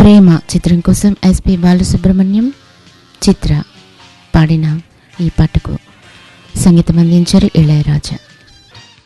ప్రేమ చిత్రం కోసం ఎస్పి బాలసుబ్రహ్మణ్యం చిత్ర పాడిన ఈ పాటకు సంగీతం అందించారు ఇళయరాజా.